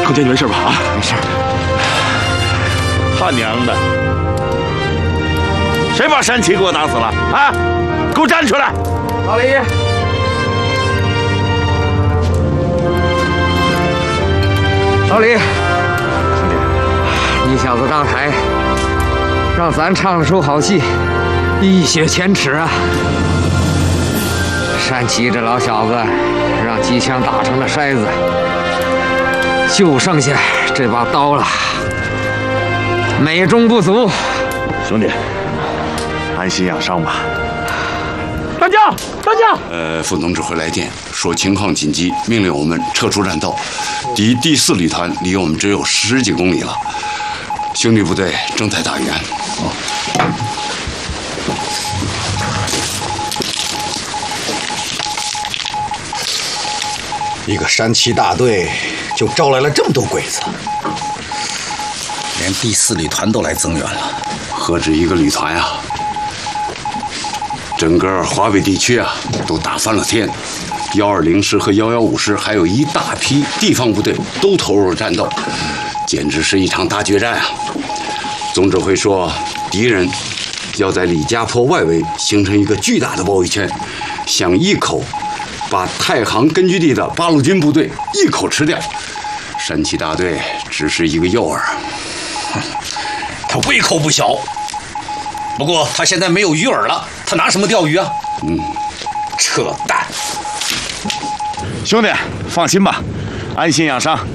空姐，你没事吧？啊， 没事。 他娘的！谁把山崎给我打死了？啊！给我站出来！ 老李，老李， 兄弟， 你小子搭台，让咱唱了出好戏，一雪前耻啊！山崎这老小子让机枪打成了筛子，就剩下这把刀了，美中不足。 兄弟，安心养伤吧。 大将！ 副总指挥来电说情况紧急，命令我们撤出栈道。第4旅团离我们只有10几公里了，兄弟部队正在打援。 一个山崎大队就招来了这么多鬼子，连第4旅团都来增援了， 何止一个旅团啊！整个华北地区啊，都打翻了天。120师和115师，还有一大批地方部队都投入了战斗，简直是一场大决战啊！总指挥说，敌人要在李家坡外围形成一个巨大的包围圈，想一口把太行根据地的八路军部队一口吃掉。山崎大队只是一个诱饵， 他胃口不小。不过他现在没有鱼饵了，他拿什么钓鱼啊？扯淡！ 兄弟，放心吧，安心养伤，